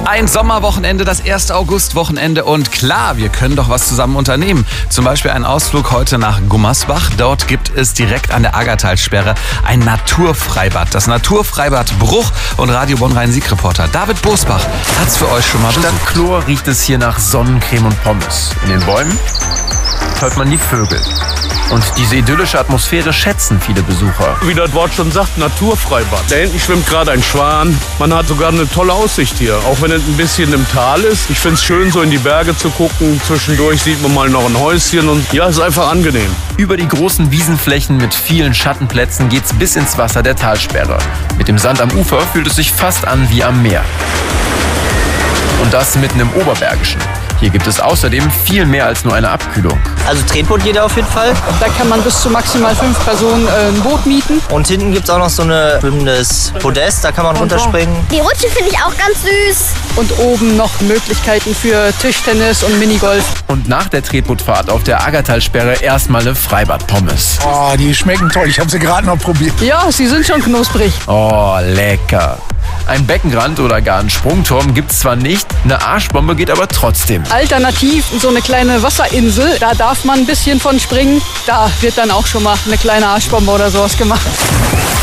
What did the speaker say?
Ein Sommerwochenende, das 1. August-Wochenende und klar, wir können doch was zusammen unternehmen. Zum Beispiel einen Ausflug heute nach Gummersbach. Dort gibt es direkt an der Aggertalsperre ein Naturfreibad. Das Naturfreibad Bruch und Radio Bonn-Rhein-Sieg-Reporter David Bosbach hat's für euch schon mal besucht. Statt Chlor riecht es hier nach Sonnencreme und Pommes. In den Bäumen hört man die Vögel. Und diese idyllische Atmosphäre schätzen viele Besucher. Wie das Wort schon sagt, Naturfreibad. Da hinten schwimmt gerade ein Schwan. Man hat sogar eine tolle Aussicht hier, auch wenn es ein bisschen im Tal ist. Ich finde es schön, so in die Berge zu gucken. Zwischendurch sieht man mal noch ein Häuschen und ja, ist einfach angenehm. Über die großen Wiesenflächen mit vielen Schattenplätzen geht's bis ins Wasser der Talsperre. Mit dem Sand am Ufer fühlt es sich fast an wie am Meer. Und das mitten im Oberbergischen. Hier gibt es außerdem viel mehr als nur eine Abkühlung. Also Tretboot geht auf jeden Fall. Da kann man bis zu maximal 5 Personen ein Boot mieten. Und hinten gibt es auch noch so ein schwimmendes Podest, da kann man runterspringen. Die Rutsche finde ich auch ganz süß. Und oben noch Möglichkeiten für Tischtennis und Minigolf. Und nach der Tretbootfahrt auf der Aggertalsperre erstmal eine Freibad-Pommes. Oh, die schmecken toll. Ich habe sie gerade noch probiert. Ja, sie sind schon knusprig. Oh, lecker. Ein Beckenrand oder gar einen Sprungturm gibt's zwar nicht, eine Arschbombe geht aber trotzdem. Alternativ so eine kleine Wasserinsel, da darf man ein bisschen von springen. Da wird dann auch schon mal eine kleine Arschbombe oder sowas gemacht.